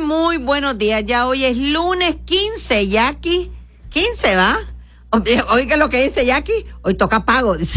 muy buenos días. Ya hoy es lunes 15, Jackie. 15, ¿va? Oiga lo que dice Jackie. Hoy toca pago, dice.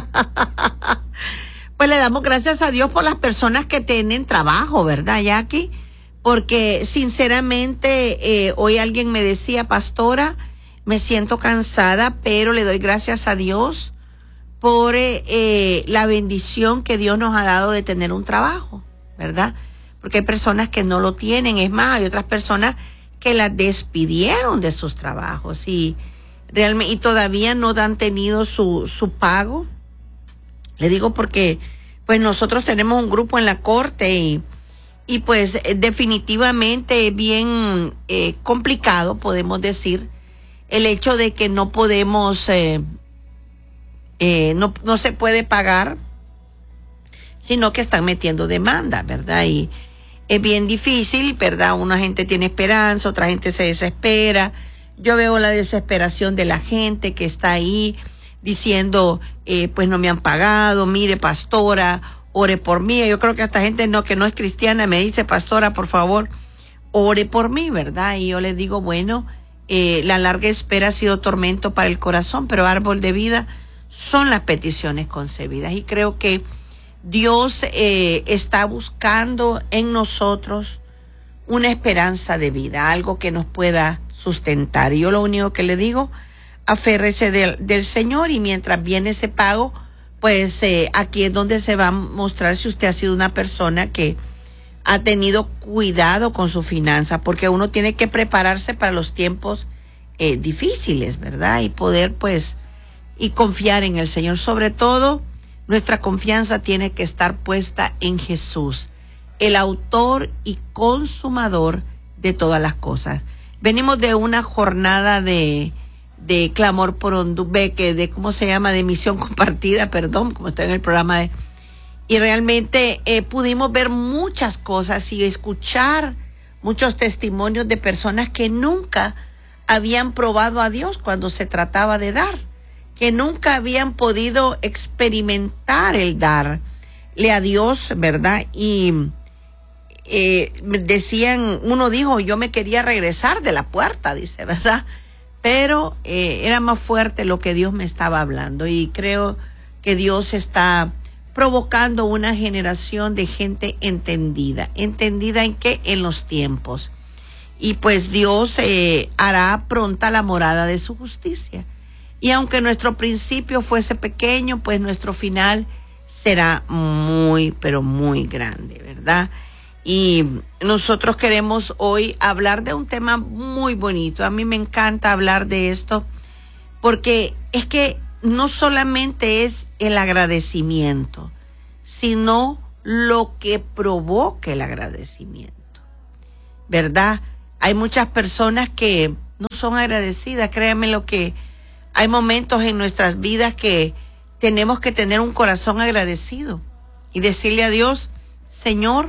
Pues le damos gracias a Dios por las personas que tienen trabajo, ¿verdad, Jackie? Porque sinceramente hoy alguien me decía, pastora, me siento cansada, pero le doy gracias a Dios por la bendición que Dios nos ha dado de tener un trabajo, ¿verdad? Porque hay personas que no lo tienen, es más, hay otras personas que las despidieron de sus trabajos y realmente y todavía no han tenido su pago. Le digo porque pues nosotros tenemos un grupo en la corte y pues definitivamente es bien complicado, podemos decir, el hecho de que no podemos, no se puede pagar, sino que están metiendo demanda, ¿verdad? Y es bien difícil, ¿verdad? Una gente tiene esperanza, otra gente se desespera. Yo veo la desesperación de la gente que está ahí diciendo, pues no me han pagado, mire, pastora, ore por mí. Yo creo que esta gente que no es cristiana me dice, pastora, por favor, ore por mí, ¿verdad? Y yo les digo, bueno, la larga espera ha sido tormento para el corazón, pero árbol de vida son las peticiones concebidas. Y creo que Dios está buscando en nosotros una esperanza de vida, algo que nos pueda sustentar. Y yo lo único que le digo, aférrese del Señor y mientras viene ese pago, pues aquí es donde se va a mostrar si usted ha sido una persona que ha tenido cuidado con su finanza, porque uno tiene que prepararse para los tiempos difíciles, ¿verdad? Y poder pues y confiar en el Señor. Sobre todo, nuestra confianza tiene que estar puesta en Jesús, el autor y consumador de todas las cosas. Venimos de una jornada de clamor por Honduras, ¿cómo se llama? De misión compartida, perdón, como estoy en el programa y realmente pudimos ver muchas cosas y escuchar muchos testimonios de personas que nunca habían probado a Dios cuando se trataba de dar, que nunca habían podido experimentar el darle a Dios, ¿verdad? Y decían, uno dijo, yo me quería regresar de la puerta, dice, ¿verdad? Pero era más fuerte lo que Dios me estaba hablando y creo que Dios está provocando una generación de gente entendida. ¿Entendida en qué? En los tiempos. Y pues Dios hará pronta la morada de su justicia. Y aunque nuestro principio fuese pequeño, pues nuestro final será muy, pero muy grande, ¿verdad? Y nosotros queremos hoy hablar de un tema muy bonito. A mí me encanta hablar de esto porque es que no solamente es el agradecimiento, sino lo que provoca el agradecimiento, ¿verdad? Hay muchas personas que no son agradecidas. Créanme lo que hay momentos en nuestras vidas que tenemos que tener un corazón agradecido y decirle a Dios, Señor,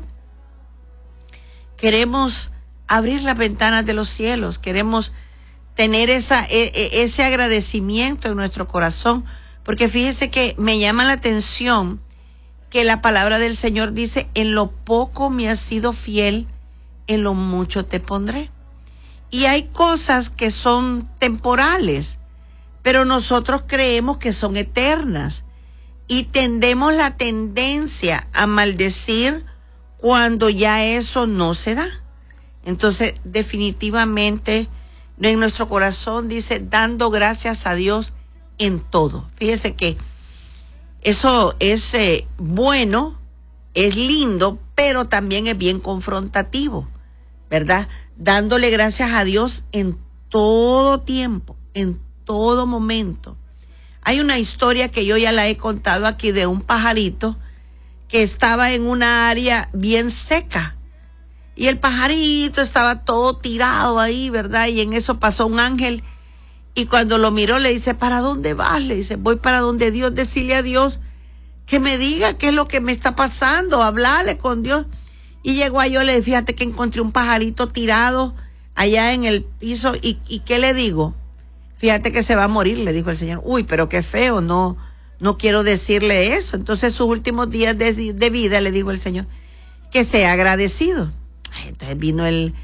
queremos abrir las ventanas de los cielos, queremos tener ese agradecimiento en nuestro corazón, porque fíjese que me llama la atención que la palabra del Señor dice, en lo poco me has sido fiel, en lo mucho te pondré. Y hay cosas que son temporales, pero nosotros creemos que son eternas y tendemos la tendencia a maldecir cuando ya eso no se da. Entonces, definitivamente, en nuestro corazón dice, dando gracias a Dios en todo. Fíjese que eso es bueno, es lindo, pero también es bien confrontativo, ¿verdad? Dándole gracias a Dios en todo tiempo, en todo momento. Hay una historia que yo ya la he contado aquí de un pajarito que estaba en una área bien seca y el pajarito estaba todo tirado ahí, ¿verdad? Y en eso pasó un ángel y cuando lo miró le dice, ¿para dónde vas? Le dice, voy para donde Dios, decirle a Dios que me diga qué es lo que me está pasando, hablarle con Dios. Y llegó a yo, le dije, fíjate que encontré un pajarito tirado allá en el piso y ¿qué le digo? Fíjate que se va a morir, le dijo el Señor. Uy, pero qué feo, no quiero decirle eso. Entonces sus últimos días de vida, le dijo el Señor, que sea agradecido. Entonces vino el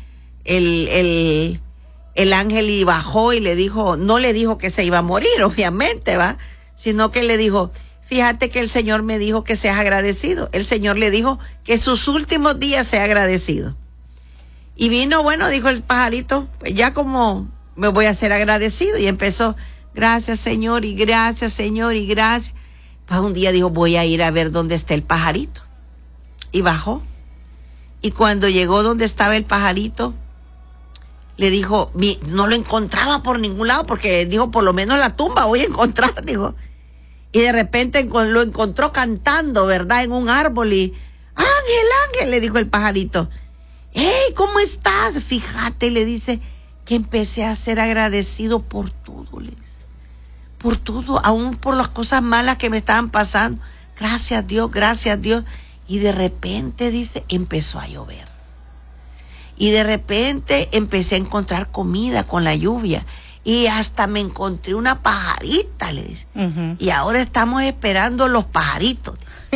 el ángel y bajó y le dijo, no le dijo que se iba a morir, obviamente, ¿va? Sino que le dijo, fíjate que el Señor me dijo que seas agradecido. El Señor le dijo que sus últimos días sea agradecido. Y vino, bueno, dijo el pajarito, pues ya como me voy a ser agradecido. Y empezó, gracias Señor, y gracias Señor, y gracias. Pues un día dijo, voy a ir a ver dónde está el pajarito. Y bajó. Y cuando llegó donde estaba el pajarito, le dijo, no lo encontraba por ningún lado, porque dijo, por lo menos la tumba voy a encontrar, dijo. Y de repente lo encontró cantando, ¿verdad? En un árbol y, Ángel, Ángel, le dijo el pajarito. ¡Hey! ¿Cómo estás? Fíjate, le dice, que empecé a ser agradecido por todo, le dice. Por todo, aún por las cosas malas que me estaban pasando. Gracias Dios, gracias Dios. Y de repente, dice, empezó a llover. Y de repente empecé a encontrar comida con la lluvia. Y hasta me encontré una pajarita, le dice. Uh-huh. Y ahora estamos esperando los pajaritos.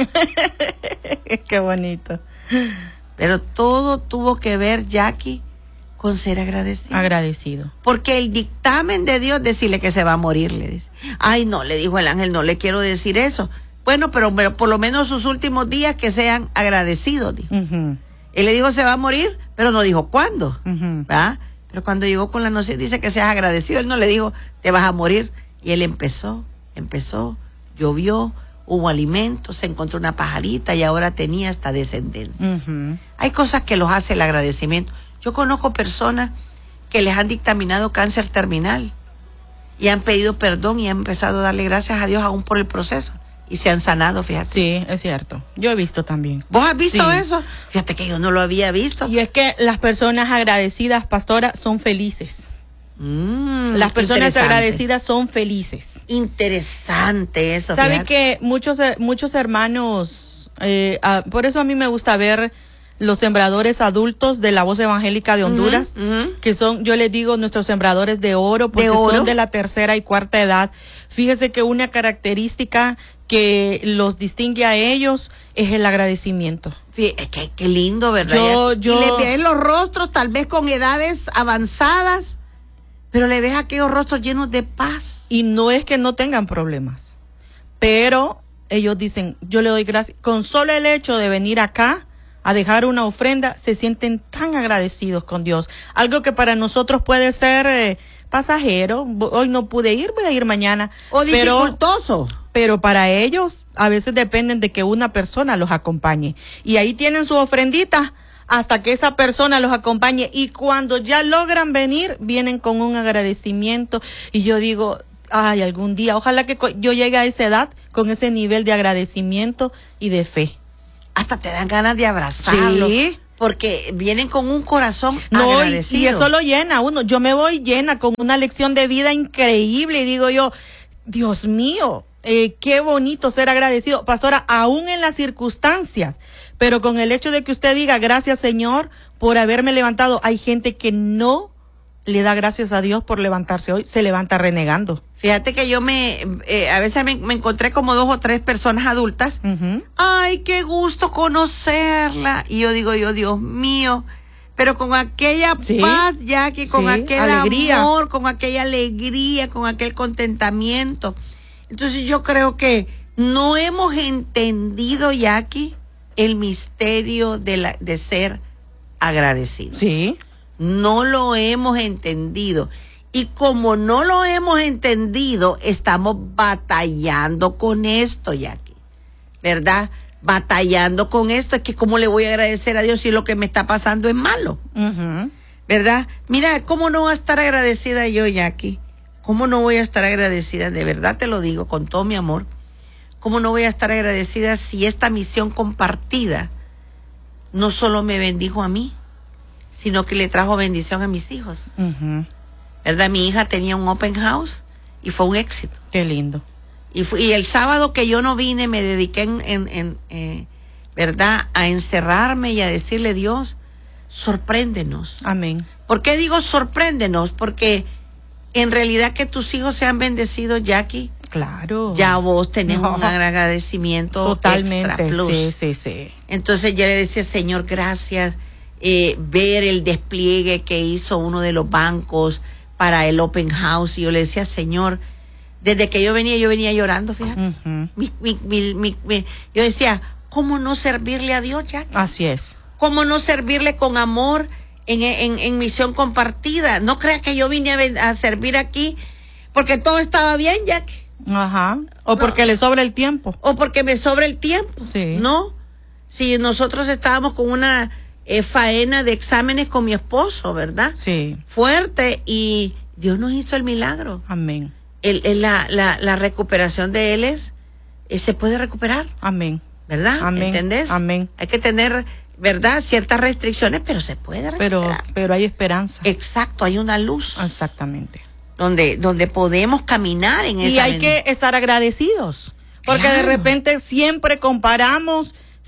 Qué bonito. Pero todo tuvo que ver, Jackie, con ser agradecido. Agradecido. Porque el dictamen de Dios, decirle que se va a morir, le dice. Ay, no, le dijo el ángel, no le quiero decir eso. Bueno, pero por lo menos sus últimos días que sean agradecidos. Uh-huh. Él le dijo se va a morir, pero no dijo cuándo. Uh-huh. ¿Va? Pero cuando llegó con la noticia, dice que seas agradecido. Él no le dijo te vas a morir. Y él empezó, llovió, hubo alimentos, se encontró una pajarita y ahora tenía hasta descendencia. Uh-huh. Hay cosas que los hace el agradecimiento. Yo conozco personas que les han dictaminado cáncer terminal y han pedido perdón y han empezado a darle gracias a Dios aún por el proceso. Y se han sanado, fíjate. Sí, es cierto. Yo he visto también. ¿Vos has visto sí. eso? Fíjate que yo no lo había visto. Y es que las personas agradecidas, pastora, son felices. Las personas agradecidas son felices. Interesante eso. ¿Sabe que muchos hermanos, por eso a mí me gusta ver los sembradores adultos de la Voz Evangélica de Honduras, que son, yo les digo, nuestros sembradores de oro, porque son de la tercera y cuarta edad. Fíjese que una característica que los distingue a ellos es el agradecimiento. Sí, qué lindo, ¿verdad? Y le ven los rostros, tal vez con edades avanzadas, pero le ves aquellos rostros llenos de paz. Y no es que no tengan problemas, pero ellos dicen, yo le doy gracias, con solo el hecho de venir acá a dejar una ofrenda, se sienten tan agradecidos con Dios. Algo que para nosotros puede ser pasajero, hoy no pude ir, voy a ir mañana. O dificultoso. Pero para ellos a veces dependen de que una persona los acompañe. Y ahí tienen su ofrendita hasta que esa persona los acompañe. Y cuando ya logran venir, vienen con un agradecimiento. Y yo digo, ay, algún día, ojalá que yo llegue a esa edad con ese nivel de agradecimiento y de fe. Hasta te dan ganas de abrazarlos. Sí. Porque vienen con un corazón agradecido. Y eso lo llena uno. Yo me voy llena con una lección de vida increíble y digo yo, Dios mío, qué bonito ser agradecido. Pastora, aún en las circunstancias, pero con el hecho de que usted diga gracias Señor por haberme levantado, hay gente que no le da gracias a Dios por levantarse hoy, se levanta renegando. Fíjate que yo a veces me encontré como 2 o 3 personas adultas. Uh-huh. Ay, qué gusto conocerla. Y yo digo, Dios mío, pero con aquella paz, Jackie, con aquel alegría. Amor, con aquella alegría, con aquel contentamiento. Entonces yo creo que no hemos entendido, Jackie, el misterio de ser agradecido. Sí. No lo hemos entendido. Y como no lo hemos entendido, estamos batallando con esto, Jackie. ¿Verdad? Batallando con esto. Es que ¿cómo le voy a agradecer a Dios si lo que me está pasando es malo? Uh-huh. ¿Verdad? Mira, ¿cómo no voy a estar agradecida yo, Jackie? ¿Cómo no voy a estar agradecida? De verdad te lo digo con todo mi amor. ¿Cómo no voy a estar agradecida si esta misión compartida no solo me bendijo a mí, sino que le trajo bendición a mis hijos? Uh-huh. ¿Verdad? Mi hija tenía un open house y fue un éxito. Qué lindo. Y el sábado que yo no vine, me dediqué ¿verdad? A encerrarme y a decirle, Dios, sorpréndenos. Amén. ¿Por qué digo sorpréndenos? Porque en realidad que tus hijos sean bendecidos, Jackie. Claro. Ya vos tenés un agradecimiento totalmente extra plus. Sí. Entonces yo le decía, Señor, gracias. ver el despliegue que hizo uno de los bancos para el open house, y yo le decía, Señor, desde que yo venía llorando, fíjate. Yo decía, ¿cómo no servirle a Dios, Jackie? Así es. ¿Cómo no servirle con amor en misión compartida? No creas que yo vine a servir aquí porque todo estaba bien, Jackie. Ajá. O porque le sobra el tiempo. O porque me sobra el tiempo. Sí. ¿No? Si nosotros estábamos con una faena de exámenes con mi esposo, ¿verdad? Sí. Fuerte, y Dios nos hizo el milagro. Amén. La recuperación de él se puede recuperar. Amén. ¿Verdad? Amén. ¿Entendés? Amén. Hay que tener, ¿verdad?, ciertas restricciones, pero se puede recuperar. Pero hay esperanza. Exacto, hay una luz. Exactamente. Donde podemos caminar en esa. Y hay que estar agradecidos. Porque Claro. de repente siempre comparamos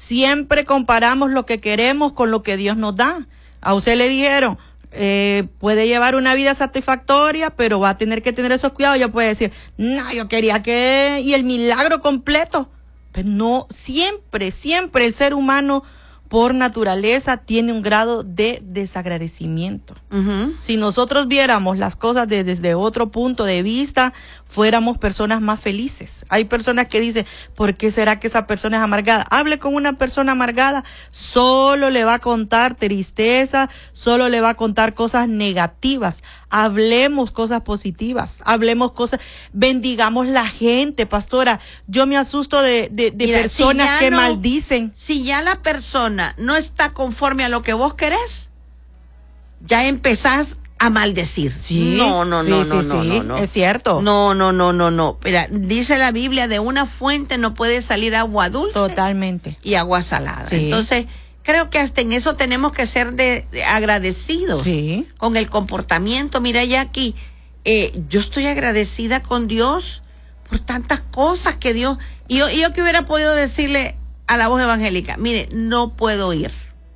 lo que queremos con lo que Dios nos da. A usted le dijeron, puede llevar una vida satisfactoria, pero va a tener que tener esos cuidados. Ella puede decir, no, yo quería y el milagro completo. Pero no, siempre el ser humano por naturaleza tiene un grado de desagradecimiento. Uh-huh. Si nosotros viéramos las cosas desde otro punto de vista, fuéramos personas más felices. Hay personas que dicen, ¿por qué será que esa persona es amargada? Hable con una persona amargada, solo le va a contar tristeza, solo le va a contar cosas negativas. Hablemos cosas positivas, hablemos cosas, bendigamos la gente, pastora. Yo me asusto de Mira, personas que maldicen. Si ya la persona no está conforme a lo que vos querés, ya empezás a maldecir. Sí, No. es cierto. No. Mira, dice la Biblia, de una fuente no puede salir agua dulce. Totalmente. Y agua salada. Sí. Entonces, creo que hasta en eso tenemos que ser de agradecidos. Sí. Con el comportamiento. Mira, Jackie, yo estoy agradecida con Dios por tantas cosas que Dios. Y yo que hubiera podido decirle a la voz evangélica, mire, no puedo ir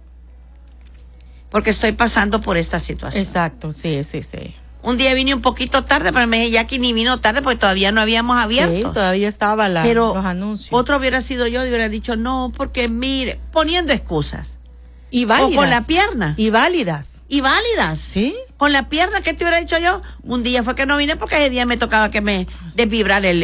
porque estoy pasando por esta situación. Exacto, sí. Un día vine un poquito tarde, pero me dije, Jackie, ni vino tarde porque todavía no habíamos abierto. Sí, todavía estaba pero los anuncios. Otro hubiera sido yo y hubiera dicho, no, porque mire, poniendo excusas. Y válidas. O con la pierna. Y válidas. Y válidas. Sí. Con la pierna, ¿qué te hubiera dicho yo? Un día fue que no vine porque ese día me tocaba que me desvibrar el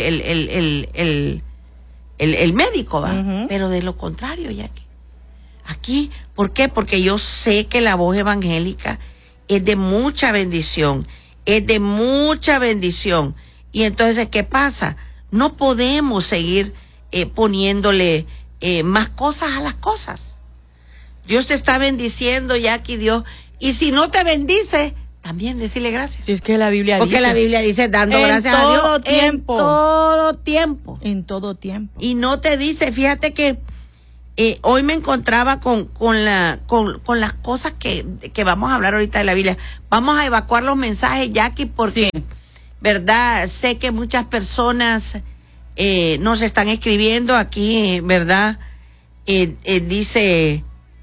médico, ¿va? Uh-huh. Pero de lo contrario, Jackie. Aquí, ¿por qué? Porque yo sé que la voz evangélica es de mucha bendición. Es de mucha bendición. Y entonces, ¿qué pasa? No podemos seguir poniéndole más cosas a las cosas. Dios te está bendiciendo, Jackie, Dios. Y si no te bendice, también decirle gracias. Es que la Biblia Porque dice. la Biblia dice dando gracias a Dios todo tiempo. en todo tiempo. En todo tiempo. Y no te dice, fíjate que hoy me encontraba con las cosas que vamos a hablar ahorita de la Biblia. Vamos a evacuar los mensajes, Jackie, porque, Sí. ¿verdad? Sé que muchas personas nos están escribiendo aquí, ¿verdad? Dice,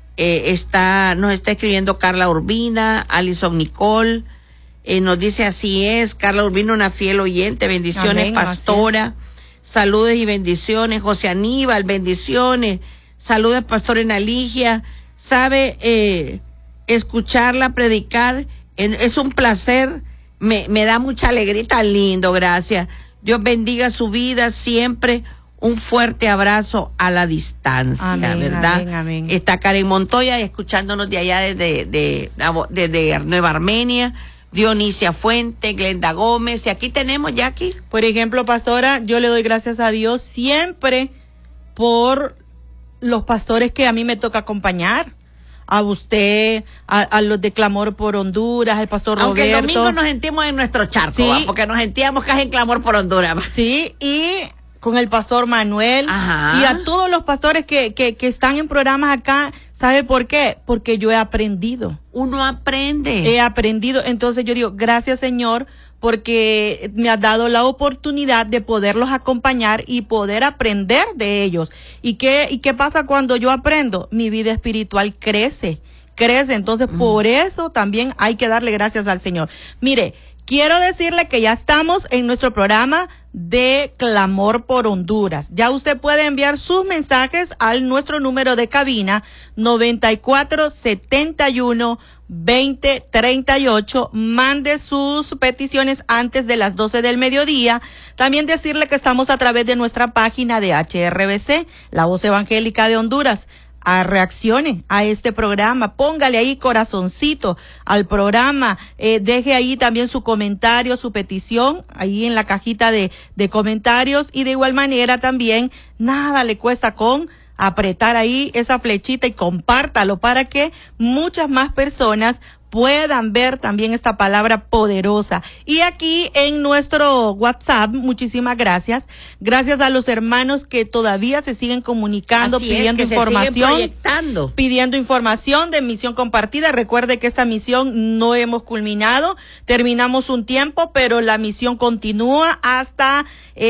nos está escribiendo Carla Urbina, Alison Nicole, nos dice así es, Carla Urbina, una fiel oyente, bendiciones, Amén, pastora, saludos y bendiciones, José Aníbal, bendiciones, saludos, pastor Enaligia, sabe escucharla predicar, es un placer, me da mucha alegría, tan lindo, gracias, Dios bendiga su vida siempre. Un fuerte abrazo a la distancia, Amén, ¿verdad? amén, amén. Está Karen Montoya escuchándonos de allá desde Nueva Armenia, Dionisia Fuente, Glenda Gómez, y aquí tenemos, Jackie. Por ejemplo, pastora, yo le doy gracias a Dios siempre por los pastores que a mí me toca acompañar. A usted, a los de Clamor por Honduras, el pastor Aunque Roberto. el domingo nos sentimos en nuestro charco, Sí. ¿va? Porque nos sentíamos casi en Clamor por Honduras, ¿va? Sí, y con el pastor Manuel. Ajá. Y a todos los pastores que están en programas acá. ¿Sabe por qué? Porque yo he aprendido. Uno aprende. He aprendido. Entonces yo digo, gracias, Señor, porque me has dado la oportunidad de poderlos acompañar y poder aprender de ellos. ¿Y qué pasa cuando yo aprendo? Mi vida espiritual crece. Entonces por eso también hay que darle gracias al Señor. Mire, Quiero decirle que ya estamos en nuestro programa de Clamor por Honduras. Ya usted puede enviar sus mensajes al nuestro número de cabina 9471-2038. Mande sus peticiones antes de las 12 del mediodía. También decirle que estamos a través de nuestra página de HRBC, La Voz Evangélica de Honduras. Reaccione a este programa, póngale ahí corazoncito al programa, deje ahí también su comentario, su petición, ahí en la cajita de comentarios, y de igual manera también nada le cuesta con apretar ahí esa flechita y compártalo para que muchas más personas puedan ver también esta palabra poderosa. Y aquí en nuestro WhatsApp, muchísimas gracias. Gracias a los hermanos que todavía se siguen comunicando, pidiendo información, pidiendo información de misión compartida. Recuerde que esta misión no hemos culminado, terminamos un tiempo, pero la misión continúa hasta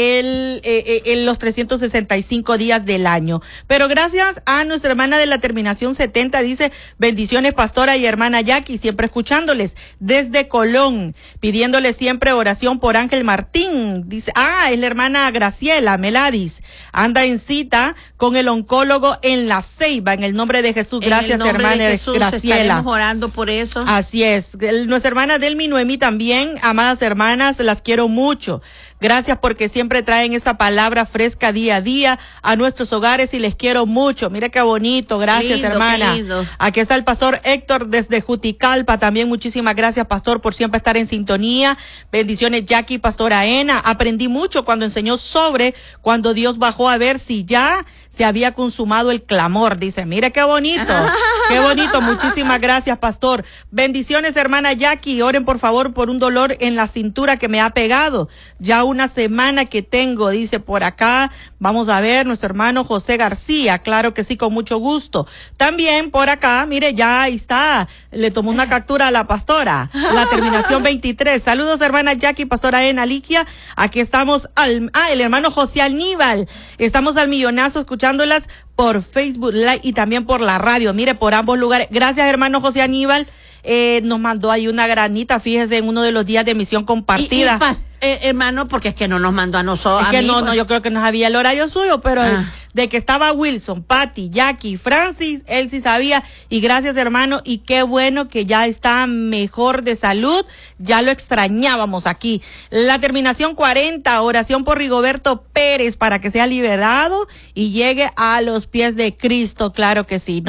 los 365 días del año. Pero gracias a nuestra hermana de la terminación 70, dice: bendiciones, pastora y hermana Jackie, siempre escuchándoles desde Colón, pidiéndole siempre oración por Ángel Martín. Dice, es la hermana Graciela Meladis, anda en cita con el oncólogo en La Ceiba, en el nombre de Jesús. Gracias, hermana Graciela. Estaremos orando por eso. Así es. Nuestra hermana Delmi Noemí también, amadas hermanas, las quiero mucho. Gracias porque siempre traen esa palabra fresca día a día a nuestros hogares y les quiero mucho. Mire qué bonito. Gracias, lindo, hermana. Aquí está el pastor Héctor desde Juticalpa. También muchísimas gracias, pastor, por siempre estar en sintonía. Bendiciones, Jackie, pastora Ena. Aprendí mucho cuando enseñó sobre cuando Dios bajó a ver si ya se había consumado el clamor. Dice, mire qué bonito. Qué bonito. Muchísimas gracias, pastor. Bendiciones, hermana Jackie. Oren, por favor, por un dolor en la cintura que me ha pegado. Ya una semana que tengo, dice por acá. Vamos a ver, nuestro hermano José García. Claro que sí, con mucho gusto. También por acá, mire, ya ahí está. Le tomó una captura a la pastora. La terminación 23. Saludos, hermana Jackie, pastora Ena Liquia. Aquí estamos el hermano José Aníbal. Estamos al millonazo escuchándolas por Facebook Live y también por la radio. Mire, por ambos lugares. Gracias, hermano José Aníbal. Nos mandó ahí una granita, fíjese, en uno de los días de misión compartida. Hermano, porque es que no nos mandó a nosotros. Es que no, yo creo que no sabía el horario suyo, pero de que estaba Wilson, Patty, Jackie, Francis, él sí sabía. Y gracias, hermano, y qué bueno que ya está mejor de salud. Ya lo extrañábamos aquí. La terminación 40, oración por Rigoberto Pérez para que sea liberado y llegue a los pies de Cristo, claro que sí.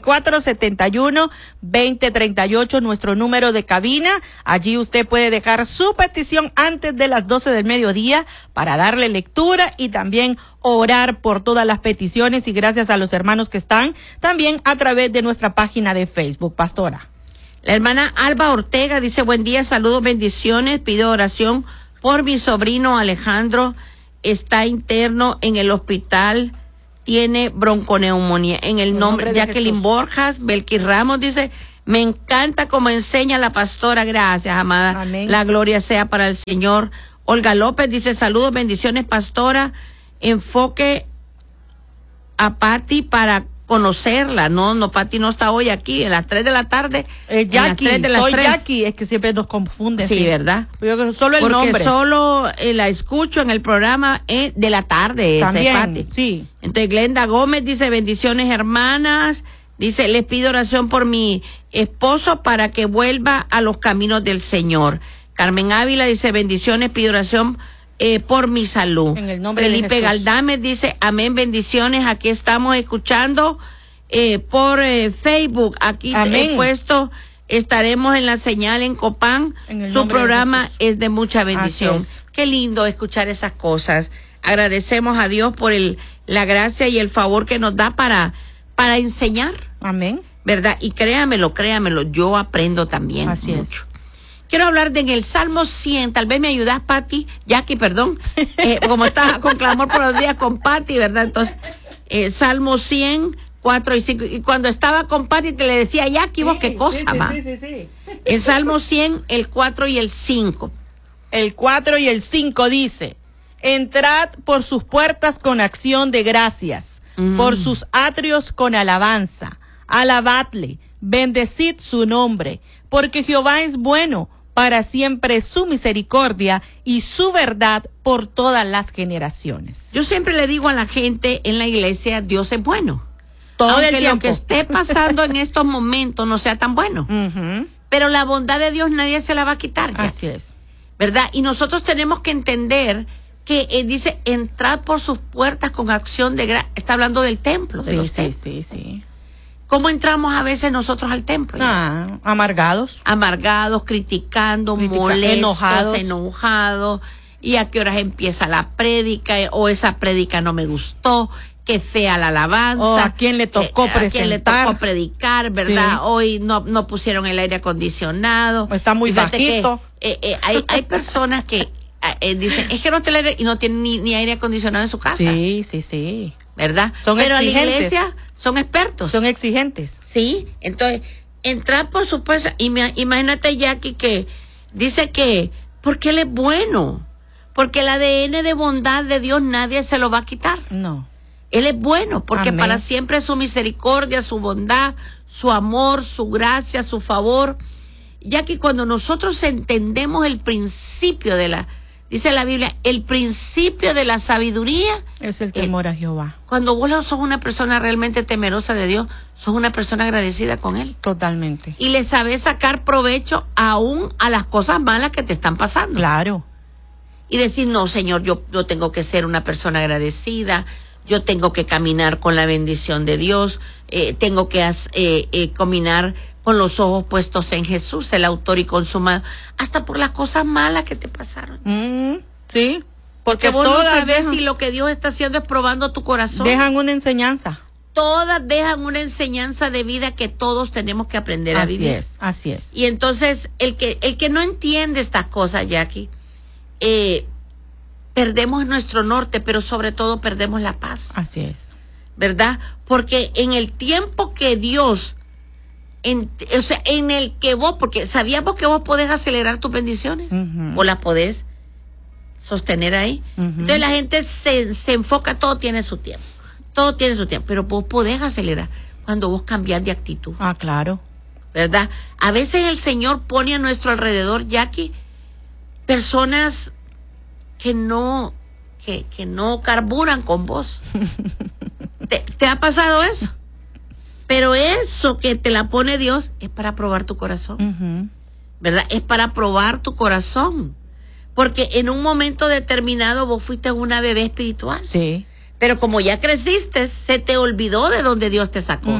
9471-2038, nuestro número de cabina. Allí usted puede dejar su petición antes de las 12 del mediodía para darle lectura y también orar por todas las peticiones, y gracias a los hermanos que están también a través de nuestra página de Facebook, pastora. La hermana Alba Ortega dice, buen día, saludos, bendiciones, pido oración por mi sobrino Alejandro, está interno en el hospital, tiene bronconeumonía. En el nombre de Jacqueline Borjas, Belkis Ramos dice, me encanta como enseña la pastora, gracias, amada. Amén. La gloria sea para el Señor. Olga López dice, saludos, bendiciones, pastora, enfoque a Patti para conocerla. No, Patti no está hoy aquí, a las 3 de la tarde. Jackie, soy Jackie, es que siempre nos confunden. Sí, ¿verdad? Yo creo que solo el nombre. Porque solo la escucho en el programa de la tarde. También, Patti. sí. Entonces, Glenda Gómez dice, bendiciones, hermanas. Dice, les pido oración por mi esposo para que vuelva a los caminos del Señor. Carmen Ávila dice, bendiciones, pido oración por mi salud. En el nombre Felipe de Jesús. Galdames dice, amén, bendiciones, aquí estamos escuchando por Facebook, aquí he puesto, estaremos en la señal en Copán, su programa es de mucha bendición. Qué lindo escuchar esas cosas. Agradecemos a Dios por la gracia y el favor que nos da para enseñar. Amén. ¿Verdad? Y créamelo, yo aprendo también Así mucho. Es. Quiero hablar en el Salmo 100, tal vez me ayudas, Patti, Jackie, perdón, como estaba con clamor por los días con Patti, ¿verdad? Entonces, Salmo 100, 4 y 5, y cuando estaba con Patti te le decía, Jackie, vos qué cosa, ma. Sí. El Salmo 100, el 4 y el 5. El 4 y el 5 dice, entrad por sus puertas con acción de gracias, por sus atrios con alabanza, alabadle, bendecid su nombre, porque Jehová es bueno, para siempre su misericordia y su verdad por todas las generaciones. Yo siempre le digo a la gente en la iglesia, Dios es bueno. Todo aunque el tiempo. lo que esté pasando en estos momentos no sea tan bueno. Pero la bondad de Dios nadie se la va a quitar. Ya. Así es. ¿Verdad? Y nosotros tenemos que entender que dice, entrad por sus puertas con acción de gracia. Está hablando del templo. De los templos. Sí. ¿Cómo entramos a veces nosotros al templo? Amargados. Amargados, criticando, molestos, enojados. ¿Y a qué horas empieza la prédica? O esa prédica no me gustó. Qué fea la alabanza. O a quién le tocó presentar. A quién le tocó predicar, ¿verdad? Sí. Hoy no pusieron el aire acondicionado. O está muy bajito. Hay personas que dicen, es que no tiene aire, y no tienen ni aire acondicionado en su casa. Sí. ¿Verdad? Son Pero exigentes. a la iglesia son expertos. Son exigentes. Sí, entonces, entrar por supuesto, imagínate, Jackie, que dice que, porque Él es bueno, porque el ADN de bondad de Dios nadie se lo va a quitar. No. Él es bueno, porque Amén. para siempre es su misericordia, su bondad, su amor, su gracia, su favor. Ya que cuando nosotros entendemos el principio dice la Biblia, el principio de la sabiduría es el temor a Jehová. Cuando vos sos una persona realmente temerosa de Dios, sos una persona agradecida con Él. Totalmente. Y le sabes sacar provecho aún a las cosas malas que te están pasando. Claro. Y decir, no, Señor, yo tengo que ser una persona agradecida. Yo tengo que caminar con la bendición de Dios, tengo que caminar con los ojos puestos en Jesús, el autor y consumador, hasta por las cosas malas que te pasaron. Sí, porque vos no sabes si lo que Dios está haciendo es probando tu corazón. Dejan una enseñanza. Todas dejan una enseñanza de vida que todos tenemos que aprender a vivir. Así es. Y entonces, el que no entiende estas cosas, Jackie, perdemos nuestro norte, pero sobre todo perdemos la paz. Así es. ¿Verdad? Porque en el tiempo que Dios, en el que vos, porque sabíamos que vos podés acelerar tus bendiciones, o las podés sostener ahí. Entonces la gente se enfoca, todo tiene su tiempo, pero vos podés acelerar cuando vos cambiás de actitud. Claro. ¿Verdad? A veces el Señor pone a nuestro alrededor, Jackie, personas que no carburan con vos. ¿Te ha pasado eso? Pero eso que te la pone Dios es para probar tu corazón. ¿Verdad? Es para probar tu corazón. Porque en un momento determinado vos fuiste una bebé espiritual. Sí. Pero como ya creciste, se te olvidó de donde Dios te sacó.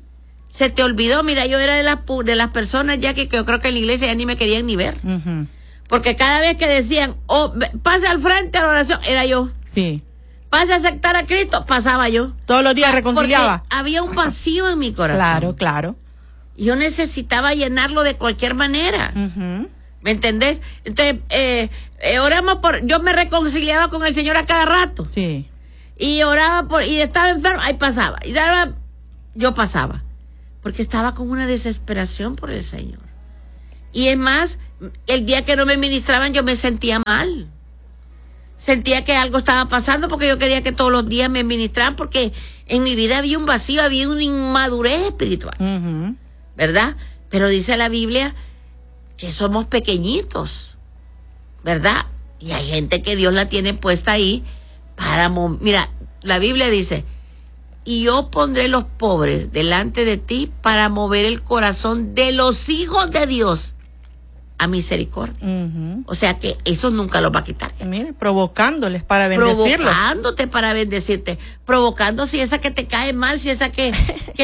Se te olvidó. Mira, yo era de las personas ya que yo creo que en la iglesia ya ni me querían ni ver. Porque cada vez que decían, pase al frente a la oración, era yo. Sí. Pase a aceptar a Cristo, pasaba yo. Todos los días reconciliaba. Porque había un vacío en mi corazón. Claro. Yo necesitaba llenarlo de cualquier manera. ¿Me entendés? Entonces, oramos yo me reconciliaba con el Señor a cada rato. Sí. Y oraba y estaba enfermo, ahí pasaba. Y yo pasaba. Porque estaba con una desesperación por el Señor. Y es más, el día que no me ministraban yo me sentía mal. Sentía que algo estaba pasando porque yo quería que todos los días me ministraran, porque en mi vida había un vacío, había una inmadurez espiritual. ¿Verdad? Pero dice la Biblia que somos pequeñitos, ¿verdad? Y hay gente que Dios la tiene puesta ahí para... Mira, la Biblia dice, y yo pondré los pobres delante de ti para mover el corazón de los hijos de Dios a misericordia. O sea que eso nunca lo va a quitar. Mire, provocándoles para bendecirlos. Provocándote para bendecirte. Provocando si esa que te cae mal, si esa que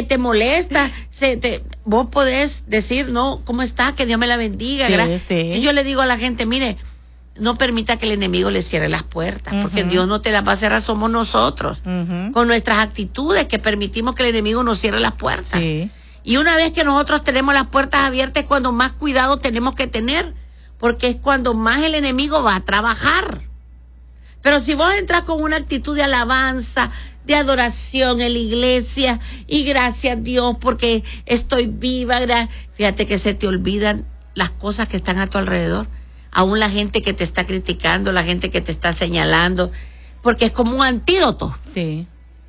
te molesta. Vos podés decir, no, ¿cómo está? Que Dios me la bendiga. Sí. Y yo le digo a la gente, mire, no permita que el enemigo le cierre las puertas, porque Dios no te las va a cerrar, somos nosotros. Con nuestras actitudes que permitimos que el enemigo nos cierre las puertas. Sí. Y una vez que nosotros tenemos las puertas abiertas es cuando más cuidado tenemos que tener, porque es cuando más el enemigo va a trabajar. Pero si vos entras con una actitud de alabanza, de adoración en la iglesia, y gracias a Dios porque estoy viva, fíjate que se te olvidan las cosas que están a tu alrededor, aún la gente que te está criticando, la gente que te está señalando, porque es como un antídoto. Sí.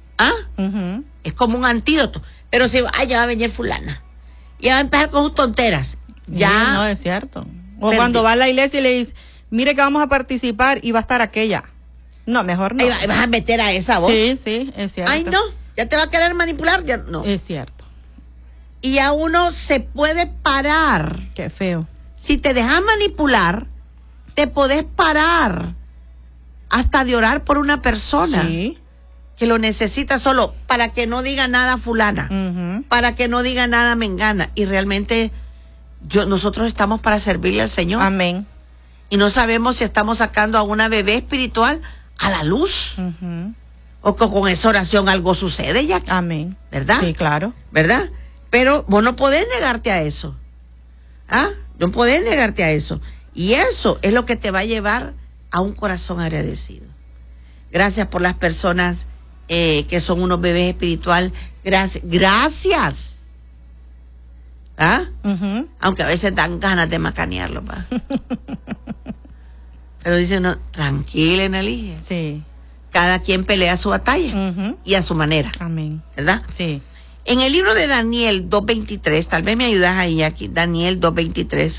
Es como un antídoto. Pero si ya va a venir fulana, ya va a empezar con sus tonteras. Ya. No, es cierto. O cuando va a la iglesia y le dice, mire que vamos a participar y va a estar aquella. No, mejor no. Ahí vas a meter a esa voz. Sí, sí, es cierto. Ay, no, ya te va a querer manipular, ya no. Es cierto. Y a uno se puede parar. Qué feo. Si te dejas manipular, te podés parar hasta de orar por una persona que lo necesita solo para que no diga nada fulana, para que no diga nada mengana. Y realmente nosotros estamos para servirle al Señor. Amén. Y no sabemos si estamos sacando a una bebé espiritual a la luz. O que con esa oración algo sucede ya. Amén. ¿Verdad? Sí, claro. ¿Verdad? Pero vos no podés negarte a eso. ¿Ah? No podés negarte a eso. Y eso es lo que te va a llevar a un corazón agradecido. Gracias por las personas que son unos bebés espiritual. Gracias. ¿Ah? Aunque a veces dan ganas de macanearlo, ¿va? Pero dice uno, tranquila, Enelige. Sí. Cada quien pelea su batalla y a su manera. Amén. ¿Verdad? Sí. En el libro de Daniel 2.23, tal vez me ayudas ahí, aquí, Daniel 2.23.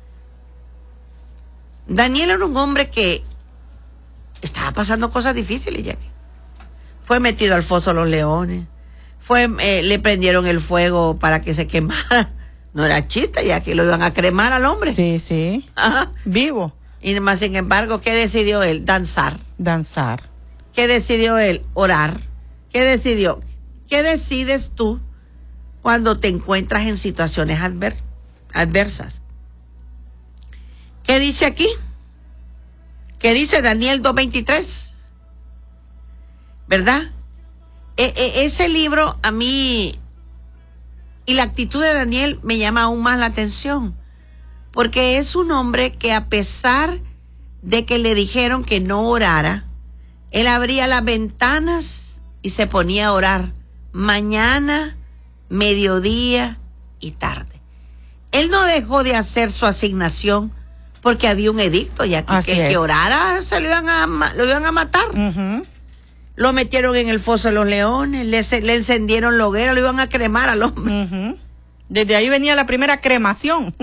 Daniel era un hombre que estaba pasando cosas difíciles, Jackie. Fue metido al foso de los leones, le prendieron el fuego para que se quemara. No era chiste, ya que lo iban a cremar al hombre. Sí, sí. Ajá. Vivo. Y más sin embargo, ¿qué decidió él? Danzar. ¿Qué decidió él? Orar. ¿Qué decidió? ¿Qué decides tú cuando te encuentras en situaciones adversas? ¿Qué dice aquí? ¿Qué dice Daniel 2.23? ¿Verdad? Ese libro a mí y la actitud de Daniel me llama aún más la atención, porque es un hombre que a pesar de que le dijeron que no orara, él abría las ventanas y se ponía a orar mañana, mediodía y tarde. Él no dejó de hacer su asignación porque había un edicto ya que el que orara se lo iban a matar. Lo metieron en el foso de los leones, le encendieron la hoguera, lo iban a cremar al hombre. Desde ahí venía la primera cremación.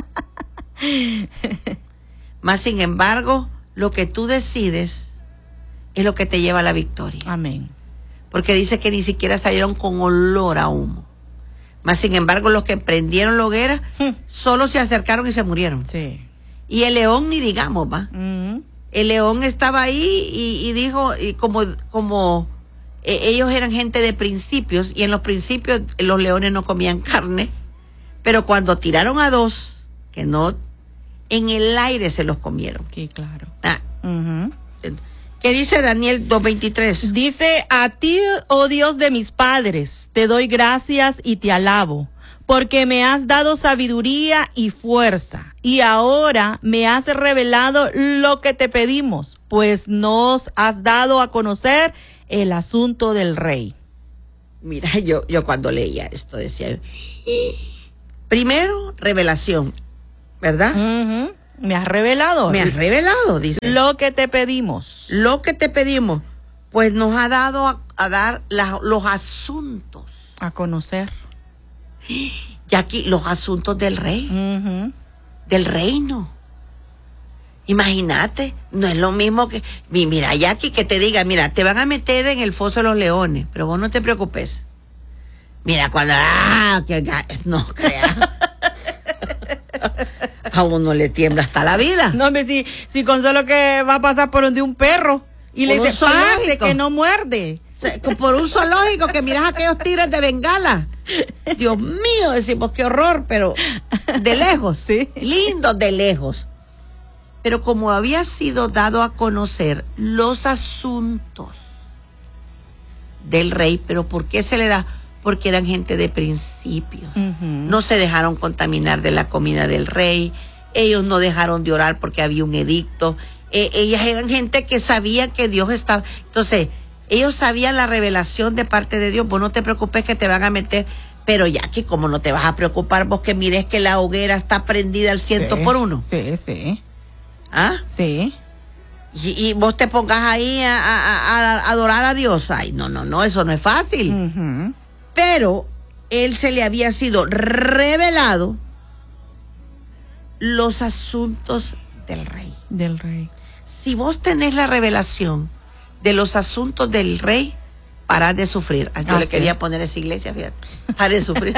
Mas sin embargo, lo que tú decides es lo que te lleva a la victoria. Amén. Porque dice que ni siquiera salieron con olor a humo. Mas sin embargo, los que prendieron la hoguera solo se acercaron y se murieron. Sí. Y el león, ni digamos, ¿va? El león estaba ahí y dijo, y como ellos eran gente de principios, y en los principios los leones no comían carne, pero cuando tiraron a dos, que no, en el aire se los comieron. Sí, claro. ¿Qué dice Daniel 2.23? Dice, a ti, oh Dios de mis padres, te doy gracias y te alabo, porque me has dado sabiduría y fuerza, y ahora me has revelado lo que te pedimos, pues nos has dado a conocer el asunto del rey. Mira, yo cuando leía esto decía, primero, revelación, ¿verdad? Me has revelado. Me has revelado, dice. Lo que te pedimos. Lo que te pedimos, pues nos ha dado a dar los asuntos. A conocer. Y aquí los asuntos del rey, del reino. Imagínate, no es lo mismo que, mira, Jackie, que te diga, mira, te van a meter en el foso de los leones, pero vos no te preocupes. Mira, cuando, no creas. A uno le tiembla hasta la vida. No, hombre, si con solo que va a pasar por donde un perro y le dice, pase, que no muerde. Por un zoológico, que miras aquellos tigres de Bengala. Dios mío, decimos qué horror, pero de lejos. Sí. Lindo de lejos. Pero como había sido dado a conocer los asuntos del rey, pero ¿por qué se le da? Porque eran gente de principios. No se dejaron contaminar de la comida del rey. Ellos no dejaron de orar porque había un edicto. Ellas eran gente que sabía que Dios estaba. Entonces, ellos sabían la revelación de parte de Dios. Vos no te preocupes que te van a meter. Pero ya que como no te vas a preocupar vos que mires que la hoguera está prendida al 100%. Sí, sí. ¿Ah? Sí. Y vos te pongas ahí a adorar a Dios. Ay, no, eso no es fácil. Pero él se le había sido revelado los asuntos del rey. Del rey. Si vos tenés la revelación de los asuntos del rey, pará de sufrir. Yo le quería poner a esa iglesia, fíjate. Pará de sufrir.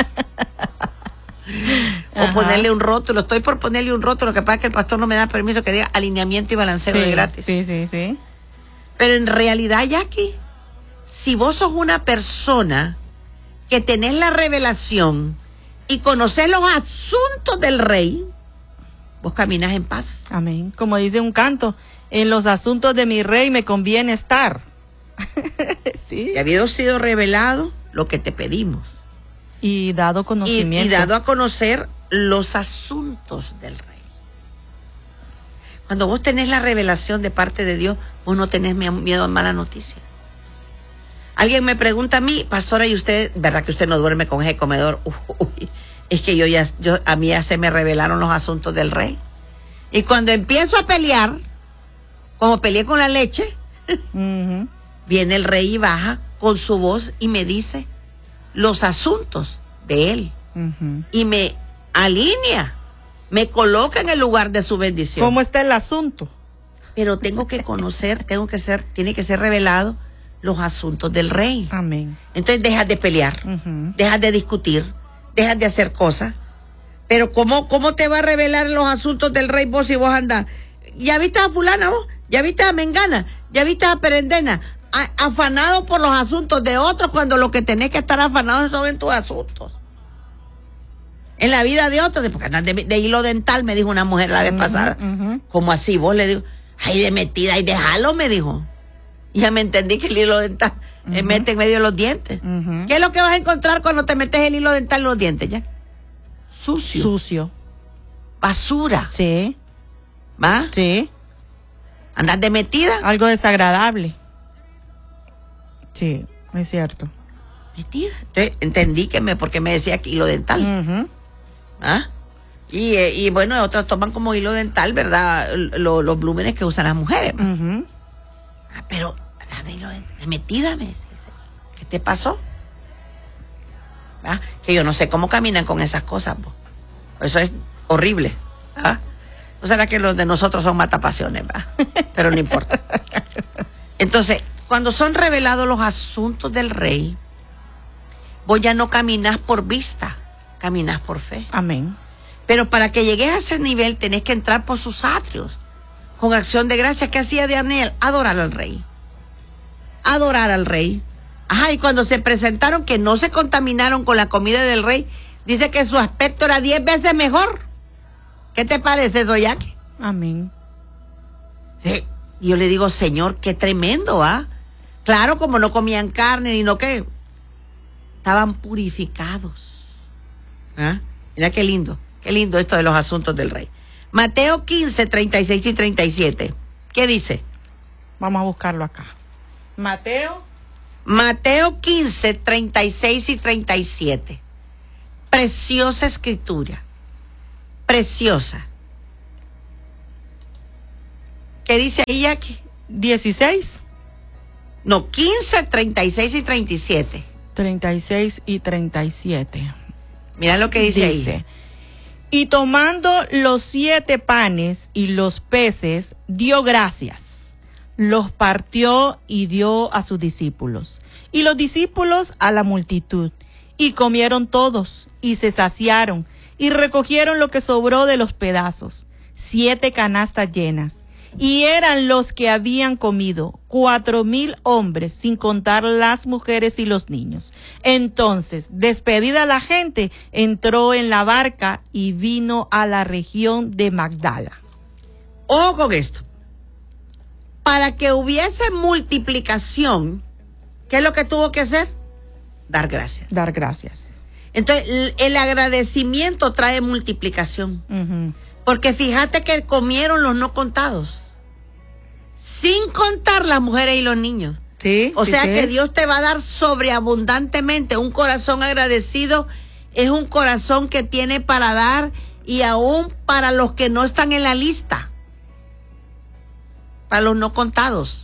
O ponerle un rótulo. Estoy por ponerle un rótulo. Lo que pasa es que el pastor no me da permiso que diga alineamiento y balanceo de gratis. Sí. Pero en realidad, Jackie, si vos sos una persona que tenés la revelación y conocés los asuntos del rey, vos caminás en paz. Amén. Como dice un canto, en los asuntos de mi rey me conviene estar. Sí. Y habiendo sido revelado lo que te pedimos. Y dado conocimiento. Y dado a conocer los asuntos del rey. Cuando vos tenés la revelación de parte de Dios, vos no tenés miedo a malas noticias. Alguien me pregunta a mí, pastora, ¿y usted, verdad que usted no duerme con ese comedor? Es que a mí ya se me revelaron los asuntos del rey. Y cuando empiezo a pelear, como peleé con la leche, viene el rey y baja con su voz y me dice los asuntos de él. Y me alinea, me coloca en el lugar de su bendición. ¿Cómo está el asunto? Pero tengo que conocer, tiene que ser revelado los asuntos del rey. Amén. Entonces dejas de pelear, dejas de discutir, dejas de hacer cosas. Pero ¿cómo te va a revelar los asuntos del rey vos si vos andás? ¿Ya viste a fulana vos? ¿Ya viste a mengana? ¿Ya viste a perendena? Afanado por los asuntos de otros cuando lo que tenés que estar afanado son en tus asuntos. En la vida de otros, porque andas de hilo dental, me dijo una mujer la vez pasada. Como así, vos le digo, ay, de metida, y déjalo, me dijo. Y ya me entendí que el hilo dental mete en medio de los dientes. ¿Qué es lo que vas a encontrar cuando te metes el hilo dental en los dientes, ya? Sucio. Basura. Sí. ¿Va? Sí. ¿Andas de metida? Algo desagradable. Sí, es cierto. Metida. Entonces, entendí porque me decía que hilo dental. ¿Ah? Y bueno, otros toman como hilo dental, ¿verdad? Los blúmenes que usan las mujeres. Pero, de metida, me decía. ¿Qué te pasó? ¿Ah? Que yo no sé cómo caminan con esas cosas. Eso es horrible. ¿Ah? ¿No será que los de nosotros son matapasiones? Pero no importa. Entonces, cuando son revelados los asuntos del rey, vos ya no caminás por vista, caminás por fe. Amén. Pero para que llegues a ese nivel tenés que entrar por sus atrios con acción de gracias. ¿Qué hacía Daniel? Adorar al rey. Adorar al rey. Ajá, y cuando se presentaron, que no se contaminaron con la comida del rey, dice que su aspecto era 10 veces mejor. ¿Qué te parece eso, Jackie? Amén. Sí. Y yo le digo, Señor, qué tremendo, ¿ah? Claro, como no comían carne ni no qué, estaban purificados. ¿Ah? Mira qué lindo esto de los asuntos del rey. Mateo 15, 36 y 37. ¿Qué dice? Vamos a buscarlo acá. Mateo 15, 36 y 37. Preciosa escritura. Preciosa. ¿Qué dice ahí, Jackie? 16. No, 15, 36 y 37. 36 y 37. Mira lo que dice ahí. Y tomando los 7 panes y los peces, dio gracias, los partió y dio a sus discípulos, y los discípulos a la multitud, y comieron todos, y se saciaron, y recogieron lo que sobró de los pedazos, 7 canastas llenas. Y eran los que habían comido 4,000 hombres, sin contar las mujeres y los niños. Entonces, despedida la gente, entró en la barca y vino a la región de Magdala. Ojo con esto. Para que hubiese multiplicación, ¿qué es lo que tuvo que hacer? Dar gracias. Dar gracias. Entonces, el agradecimiento trae multiplicación. Porque fíjate que comieron los no contados, sin contar las mujeres y los niños. Sí. O sea que Dios te va a dar sobreabundantemente. Un corazón agradecido es un corazón que tiene para dar, y aún para los que no están en la lista, para los no contados.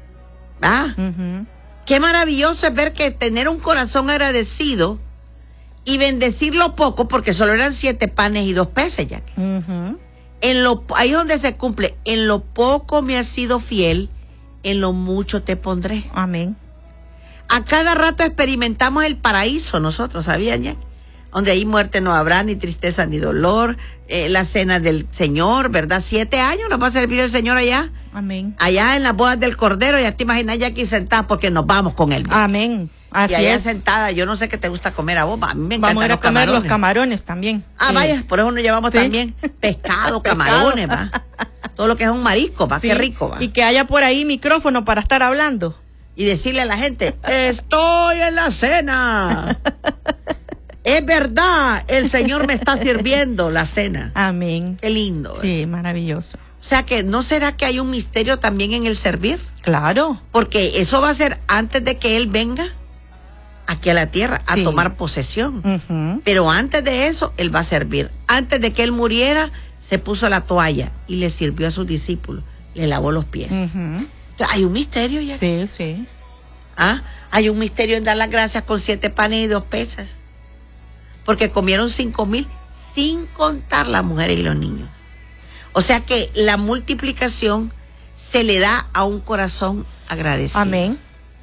Qué maravilloso es ver que tener un corazón agradecido y bendecir lo poco, porque solo eran 7 panes y 2 peces, ya. Ahí es donde se cumple. En lo poco me has sido fiel, en lo mucho te pondré. Amén. A cada rato experimentamos el paraíso nosotros, ¿sabían ya? Donde ahí muerte no habrá, ni tristeza ni dolor, la cena del Señor, ¿verdad? 7 años nos va a servir el Señor allá. Amén. Allá en las bodas del Cordero, ya te imaginas ya aquí sentada porque nos vamos con él. Amén. Así y allá es. sentada, yo no sé qué te gusta comer a vos, a mí me encantan Vamos a ir a los comer camarones. los camarones también. Ah, sí. Vaya, por eso nos llevamos también pescado, camarones, va. Todo lo que es un marisco, va, sí. Qué rico, va. Y que haya por ahí micrófono para estar hablando. Y decirle a la gente, estoy en la cena. Es verdad, el Señor me está sirviendo la cena. Amén. Qué lindo. Sí, maravilloso. O sea que, ¿no será que hay un misterio también en el servir? Claro. Porque eso va a ser antes de que Él venga aquí a la tierra a tomar posesión. Pero antes de eso, Él va a servir. Antes de que Él muriera, se puso la toalla y le sirvió a sus discípulos. Le lavó los pies. Entonces, hay un misterio ya. Sí, sí. ¿Ah? Hay un misterio en dar las gracias con 7 panes y 2 peces. Porque comieron 5,000 sin contar las mujeres y los niños. O sea que la multiplicación se le da a un corazón agradecido. Amén.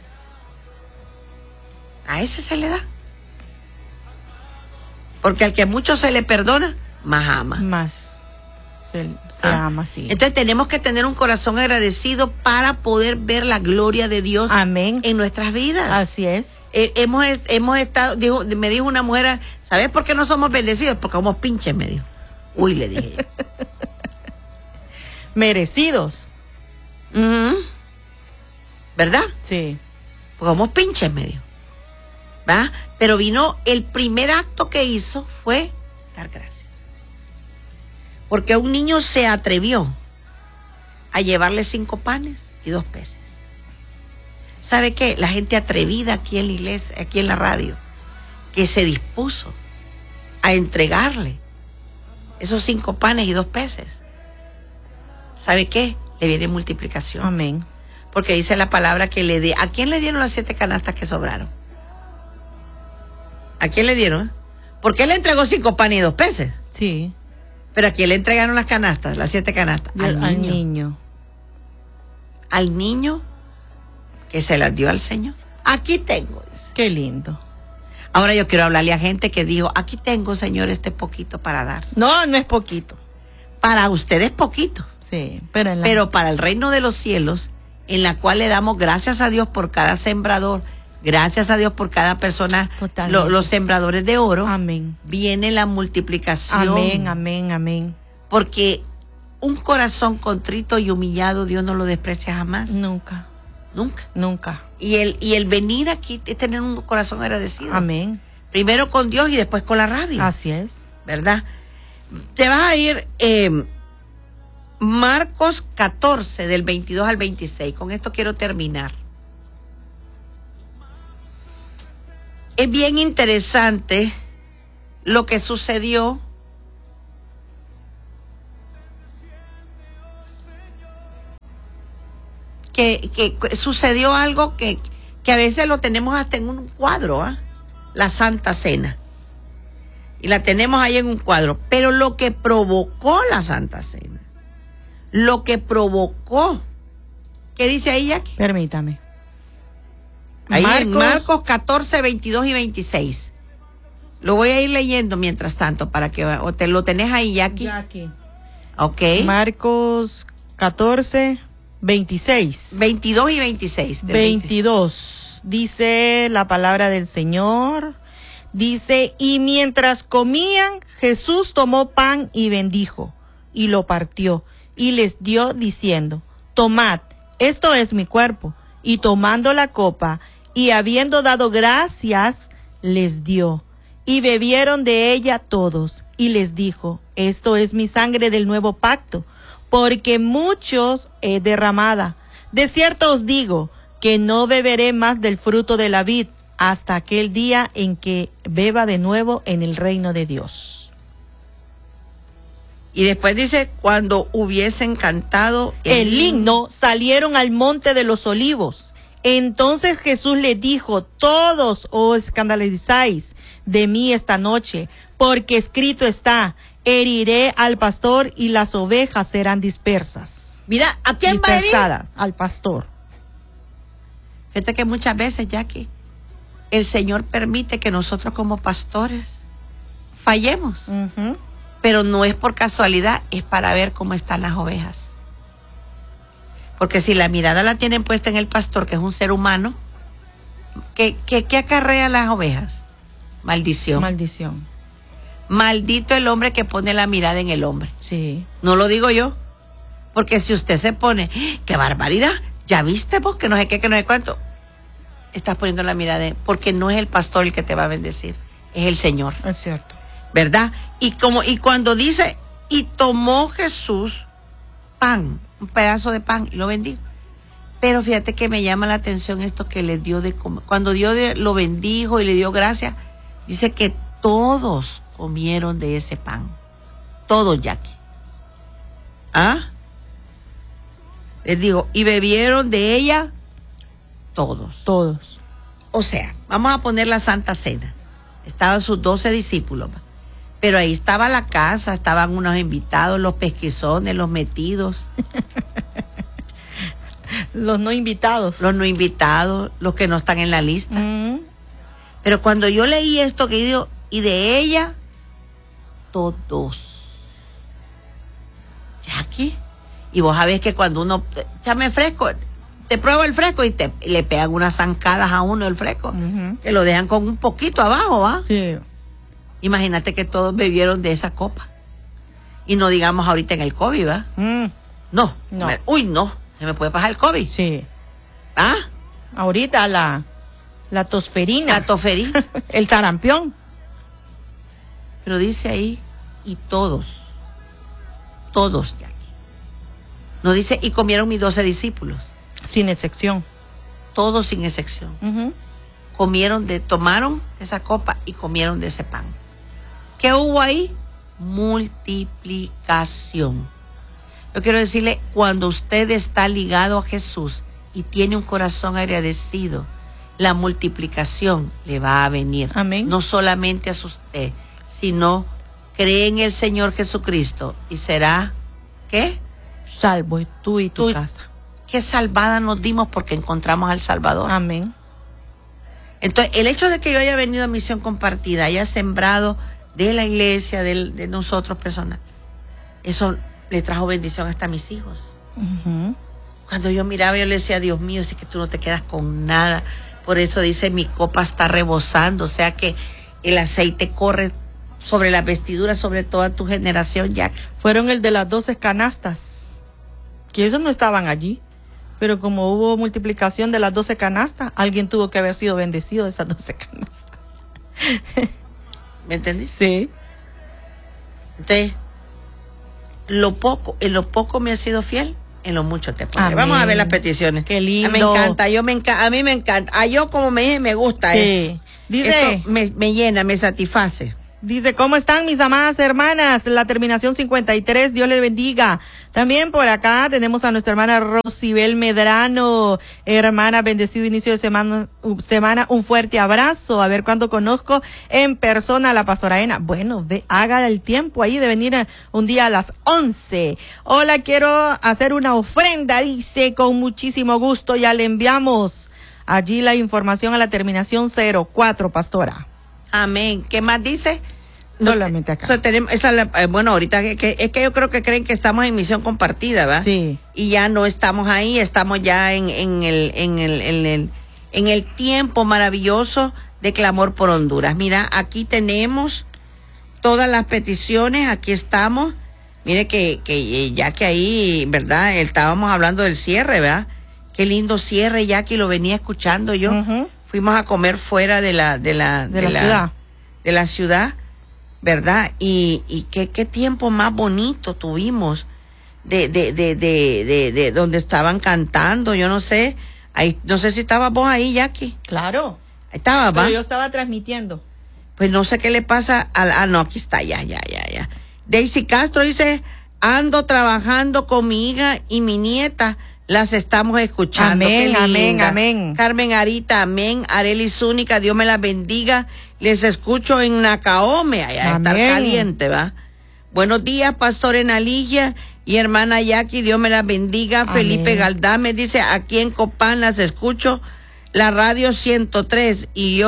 A ese se le da. Porque al que mucho se le perdona, más ama. Más se ama, sí. Entonces tenemos que tener un corazón agradecido para poder ver la gloria de Dios. Amén. En nuestras vidas. Así es. Hemos estado, me dijo una mujer, ¿sabes por qué no somos bendecidos? Porque somos pinches, me dijo. Uy, le dije yo. Merecidos. ¿Verdad? Sí. Porque somos pinches, me dijo. ¿Va? Pero vino, el primer acto que hizo fue dar gracias. Porque un niño se atrevió a llevarle 5 panes y 2 peces. ¿Sabe qué? La gente atrevida aquí en la iglesia, aquí en la radio, que se dispuso a entregarle esos 5 panes y 2 peces. ¿Sabe qué? Le viene multiplicación. Amén. Porque dice la palabra que ¿a quién le dieron las 7 canastas que sobraron? ¿A quién le dieron? Porque él le entregó 5 panes y 2 peces. Sí. Pero ¿a quién le entregaron las canastas, las 7 canastas? Al niño. Al niño que se las dio al Señor. Aquí tengo. Qué lindo. Ahora yo quiero hablarle a gente que dijo, aquí tengo, Señor, este poquito para dar. No, no es poquito. Para ustedes poquito. Sí, pero para el reino de los cielos, en la cual le damos gracias a Dios por cada sembrador, gracias a Dios por cada persona, los sembradores de oro. Amén. Viene la multiplicación. Amén, amén, amén. Porque un corazón contrito y humillado, Dios no lo desprecia jamás. Nunca. Nunca. Nunca. Y el venir aquí es tener un corazón agradecido. Amén. Primero con Dios y después con la radio. Así es. ¿Verdad? Te vas a ir Marcos 14 del 22 al 26. Con esto quiero terminar. Es bien interesante lo que sucedió. Que sucedió algo que a veces lo tenemos hasta en un cuadro, ¿ah? La Santa Cena. Y la tenemos ahí en un cuadro. Pero lo que provocó la Santa Cena, lo que provocó, ¿qué dice ahí, Jackie? Permítame. Ahí en Marcos 14, 22 y 26. Lo voy a ir leyendo mientras tanto para que, o te lo tenés ahí, Jackie. Jackie. Ok. Marcos 14, 26. 22 y 26. 22. Dice la palabra del Señor. Dice, y mientras comían, Jesús tomó pan y bendijo, y lo partió, y les dio diciendo, tomad, esto es mi cuerpo. Y tomando la copa, y habiendo dado gracias, les dio. Y bebieron de ella todos, y les dijo, esto es mi sangre del nuevo pacto, porque muchos he derramada. De cierto os digo, que no beberé más del fruto de la vid, hasta aquel día en que beba de nuevo en el reino de Dios. Y después dice, cuando hubiesen cantado el himno, salieron al monte de los olivos. Entonces Jesús les dijo: todos os escandalizáis de mí esta noche, porque escrito está: heriré al pastor y las ovejas serán dispersas. Mira, ¿a quién va a herir? Dispersadas al pastor. Fíjate que muchas veces, Jackie, el Señor permite que nosotros como pastores fallemos. Pero no es por casualidad, es para ver cómo están las ovejas. Porque si la mirada la tienen puesta en el pastor, que es un ser humano, ¿qué acarrea las ovejas? Maldición. Maldición. Maldito el hombre que pone la mirada en el hombre. Sí. No lo digo yo. Porque si usted se pone, ¡qué barbaridad! ¿Ya viste vos? Que no sé qué, que no sé cuánto. Estás poniendo la mirada porque no es el pastor el que te va a bendecir, es el Señor. Es cierto. ¿Verdad? Y cuando dice, y tomó Jesús pan, un pedazo de pan, y lo bendijo. Pero fíjate que me llama la atención esto que le dio de comer. Cuando Dios lo bendijo y le dio gracia, dice que todos comieron de ese pan. Todos, Jackie. ¿Ah? Les digo, y bebieron de ella todos. Todos. O sea, vamos a poner la Santa Cena. Estaban sus 12 discípulos. Pero ahí estaba la casa, estaban unos invitados, los pesquizones, los metidos. Los no invitados. Los no invitados, los que no están en la lista. Pero cuando yo leí esto, que digo, y de ella, todos. Jackie, y vos sabés que cuando uno, échame fresco, te prueba el fresco y le pegan unas zancadas a uno el fresco, que lo dejan con un poquito abajo, ¿va? Sí. Imagínate que todos bebieron de esa copa. Y no digamos ahorita en el COVID, ¿va? No. Uy, no. Se me puede pasar el COVID. Sí. ¿Ah? Ahorita la tosferina. La tosferina. El sarampión. Pero dice ahí, y todos, Jackie. No dice, y comieron mis 12 discípulos. Sin excepción. Todos sin excepción. Tomaron esa copa y comieron de ese pan. ¿Qué hubo ahí? Multiplicación. Yo quiero decirle, cuando usted está ligado a Jesús y tiene un corazón agradecido, la multiplicación le va a venir. Amén. No solamente a usted, sino cree en el Señor Jesucristo y será, ¿qué? Salvo, y tú y tu casa. Qué salvada nos dimos porque encontramos al Salvador. Amén. Entonces, el hecho de que yo haya venido a Misión Compartida, haya sembrado de la iglesia, de nosotros personas, eso le trajo bendición hasta a mis hijos. Cuando yo miraba, yo le decía, Dios mío, si es que tú no te quedas con nada. Por eso dice, mi copa está rebosando, o sea que el aceite corre sobre las vestiduras, sobre toda tu generación, ya. Fueron el de las 12 canastas, que esos no estaban allí, pero como hubo multiplicación de las 12 canastas, alguien tuvo que haber sido bendecido de esas 12 canastas. ¿Me entendís? Sí. Entonces, en lo poco me has sido fiel, en lo mucho te pondré. Vamos a ver las peticiones. Qué lindo. Me encanta, a mí me encanta. Yo como me dije, me gusta. Sí. Dice, esto me llena, me satisface. Dice, ¿cómo están mis amadas hermanas? La terminación 53, Dios les bendiga. También por acá tenemos a nuestra hermana Rosibel Medrano. Hermana, bendecido inicio de semana, un fuerte abrazo. A ver cuándo conozco en persona a la pastora Ena. Bueno, haga el tiempo ahí de venir un día a las 11. Hola, quiero hacer una ofrenda, dice, con muchísimo gusto. Ya le enviamos allí la información a la terminación 04, pastora. Amén. ¿Qué más dice? Solamente acá. Bueno, ahorita es que yo creo que creen que estamos en misión compartida, ¿verdad? Sí. Y ya no estamos ahí, estamos ya en el tiempo maravilloso de clamor por Honduras. Mira, aquí tenemos todas las peticiones, aquí estamos. Mire que ya que ahí, ¿verdad? Estábamos hablando del cierre, ¿verdad? Qué lindo cierre, ya que lo venía escuchando yo. Fuimos a comer fuera de la ciudad, ¿verdad? Y qué tiempo más bonito tuvimos de donde estaban cantando, yo no sé, ahí, no sé si estabas vos ahí, Jackie. Claro. Ahí estaba, ¿va? Pero yo estaba transmitiendo. Pues no sé qué le pasa no, aquí está, ya. Daisy Castro dice, ando trabajando con mi hija y mi nieta, las estamos escuchando. Amén, Qué amén, linda. amén. Carmen Arita, amén. Arely Zúñiga, Dios me las bendiga. Les escucho en Nacaome, allá Amén. estar caliente, ¿va? Buenos días, Pastor Enalilla y hermana Jackie, Dios me las bendiga. Amén. Felipe Galdame dice, aquí en Copán las escucho, la radio 103, y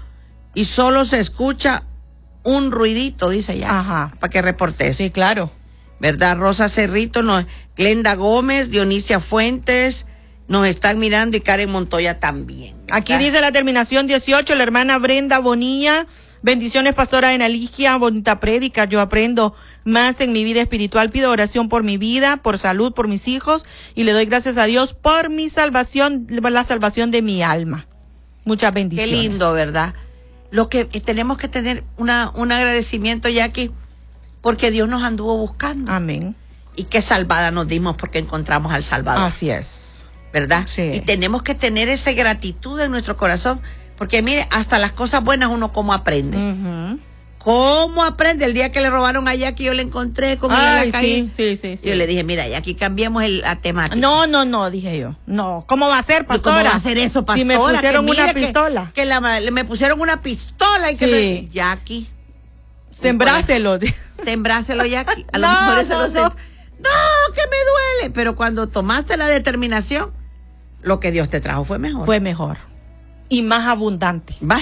solo se escucha un ruidito, dice ya. Ajá. Para que reportes. Sí, claro. ¿Verdad? Rosa Cerrito, Glenda Gómez, Dionisia Fuentes, nos están mirando, y Karen Montoya también. ¿Verdad? Aquí dice la terminación 18, la hermana Brenda Bonilla. Bendiciones, pastora Enaligia, bonita prédica. Yo aprendo más en mi vida espiritual. Pido oración por mi vida, por salud, por mis hijos, y le doy gracias a Dios por mi salvación, la salvación de mi alma. Muchas bendiciones. Qué lindo, ¿verdad? Lo que tenemos que tener un agradecimiento, Jackie, porque Dios nos anduvo buscando. Amén. Y qué salvada nos dimos porque encontramos al Salvador. Así es. ¿Verdad? Sí. Y tenemos que tener esa gratitud en nuestro corazón, porque mire, hasta las cosas buenas uno cómo aprende. Uh-huh. ¿Cómo aprende? El día que le robaron a Jackie, yo le encontré con él en la calle. Sí. Yo le dije, mira, Jackie, cambiemos la temática. No, dije yo. No, ¿cómo va a ser, pastora? ¿Cómo va a ser eso, pastora? Si me pusieron una pistola. Me pusieron una pistola y que Sí. Jackie. Sembráselo. Sembráselo, Jackie. A lo No, mejor eso no, lo sé. no. No, que me duele. Pero cuando tomaste la determinación, lo que Dios te trajo fue mejor. Fue mejor. Y más abundante. Va.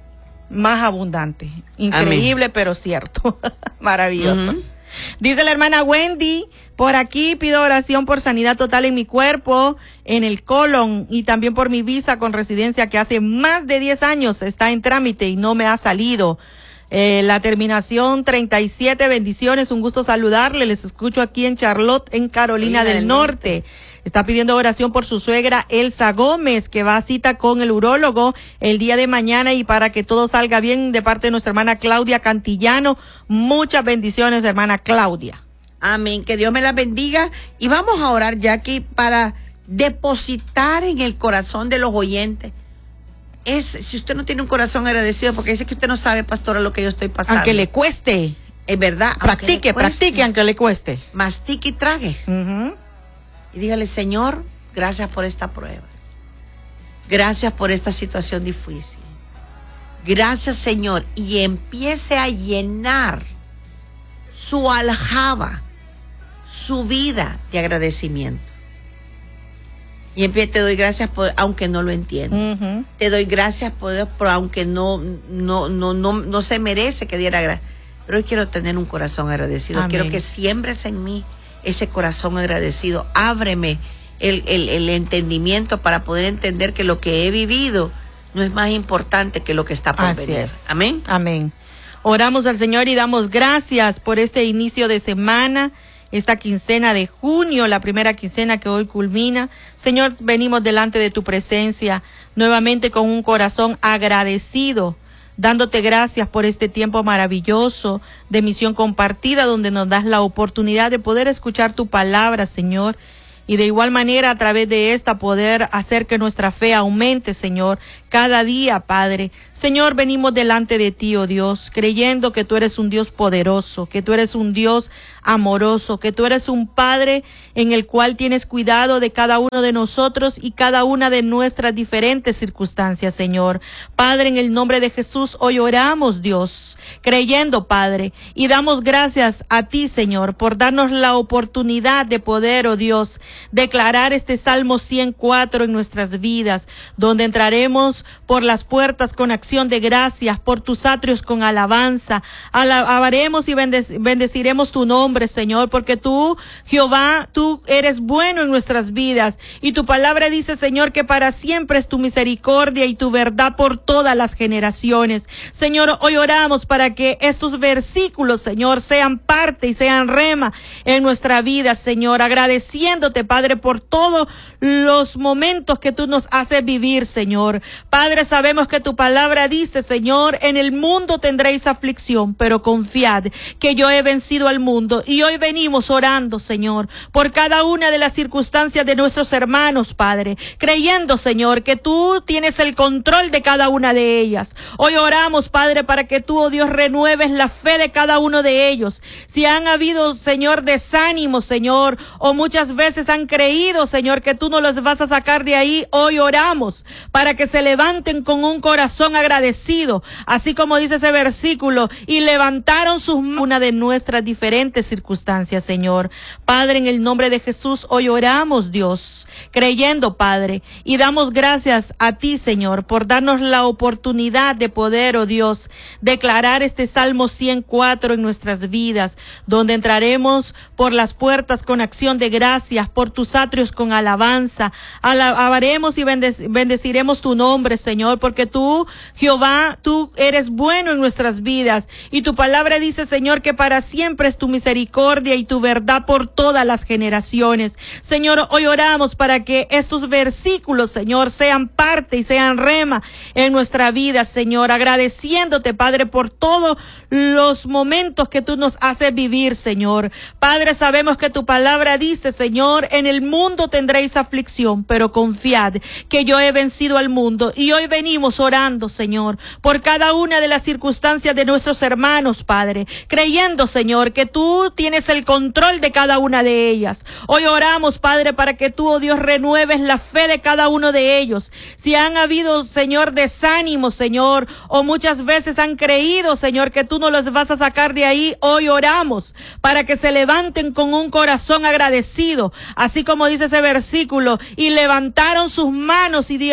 Más abundante. Increíble, Amén. Pero cierto. Maravilloso. Uh-huh. Dice la hermana Wendy, por aquí pido oración por sanidad total en mi cuerpo, en el colon, y también por mi visa con residencia que hace más de 10 años está en trámite y no me ha salido. La terminación 37, bendiciones, un gusto saludarle, les escucho aquí en Charlotte, en Carolina del Norte. Está pidiendo oración por su suegra Elsa Gómez, que va a cita con el urólogo el día de mañana, y para que todo salga bien de parte de nuestra hermana Claudia Cantillano. Muchas bendiciones, hermana Claudia. Amén, que Dios me la bendiga. Y vamos a orar, Jackie, para depositar en el corazón de los oyentes. Si usted no tiene un corazón agradecido, porque dice que usted no sabe, pastora, lo que yo estoy pasando. Aunque le cueste. Es verdad. Practique aunque le cueste. Mastique y trague. Uh-huh. Y dígale, Señor, gracias por esta prueba. Gracias por esta situación difícil. Gracias, Señor. Y empiece a llenar su aljaba, su vida de agradecimiento. Y te doy gracias por, aunque no lo entienda. Uh-huh. Te doy gracias por aunque no se merece que diera gracias. Pero hoy quiero tener un corazón agradecido. Amén. Quiero que siembres en mí ese corazón agradecido. Ábreme el entendimiento para poder entender que lo que he vivido no es más importante que lo que está por Así venir. es. Amén. Amén. Oramos al Señor y damos gracias por este inicio de semana, esta quincena de junio, la primera quincena que hoy culmina. Señor, venimos delante de tu presencia nuevamente con un corazón agradecido, dándote gracias por este tiempo maravilloso de misión compartida, donde nos das la oportunidad de poder escuchar tu palabra, Señor, y de igual manera a través de esta poder hacer que nuestra fe aumente, Señor, cada día, Padre. Señor, venimos delante de ti, oh Dios, creyendo que tú eres un Dios poderoso, que tú eres un Dios amoroso, que tú eres un Padre en el cual tienes cuidado de cada uno de nosotros y cada una de nuestras diferentes circunstancias, Señor. Padre, en el nombre de Jesús, hoy oramos, Dios, creyendo, Padre, y damos gracias a ti, Señor, por darnos la oportunidad de poder, oh Dios, declarar este Salmo 104 en nuestras vidas, donde entraremos por las puertas con acción de gracias, por tus atrios con alabanza. Alabaremos y bendeciremos tu nombre, Señor, porque tú, Jehová, tú eres bueno en nuestras vidas, y tu palabra dice, Señor, que para siempre es tu misericordia y tu verdad por todas las generaciones. Señor, hoy oramos para que estos versículos, Señor, sean parte y sean rema en nuestra vida, Señor, agradeciéndote, Padre, por todos los momentos que tú nos haces vivir, Señor. Padre, sabemos que tu palabra dice, Señor, en el mundo tendréis aflicción, pero confiad que yo he vencido al mundo. Y hoy venimos orando, Señor, por cada una de las circunstancias de nuestros hermanos, Padre, creyendo, Señor, que tú tienes el control de cada una de ellas. Hoy oramos, Padre, para que tú, oh Dios, renueves la fe de cada uno de ellos. Si han habido, Señor, desánimo, Señor, o muchas veces veces han creído, Señor, que tú no los vas a sacar de ahí, hoy oramos para que se levanten con un corazón agradecido, así como dice ese versículo, y levantaron sus manos una de nuestras diferentes circunstancias, Señor. Padre, en el nombre de Jesús, hoy oramos, Dios, creyendo, Padre, y damos gracias a ti, Señor, por darnos la oportunidad de poder, oh Dios, declarar este Salmo 104 en nuestras vidas, donde entraremos por las puertas con acción de gracias, por tus atrios con alabanza, alabaremos y bendeciremos tu nombre, Señor, porque tú, Jehová, tú eres bueno en nuestras vidas, y tu palabra dice, Señor, que para siempre es tu misericordia y tu verdad por todas las generaciones. Señor, hoy oramos para que estos versículos, Señor, sean parte y sean rema en nuestra vida, Señor, agradeciéndote, Padre, por todos los momentos que tú nos haces vivir, Señor. Padre, sabemos que tu palabra dice, Señor, en el mundo tendréis aflicción, pero confiad que yo he vencido al mundo. Y hoy venimos orando, Señor, por cada una de las circunstancias de nuestros hermanos, Padre, creyendo, Señor, que tú tienes el control de cada una de ellas. Hoy oramos, Padre, para que tú, oh Dios, renueves la fe de cada uno de ellos. Si han habido, Señor, desánimo, Señor, o muchas veces han creído, Señor, que tú no los vas a sacar de ahí, hoy oramos para que se levanten con un corazón agradecido, así como dice ese versículo, y levantaron sus manos y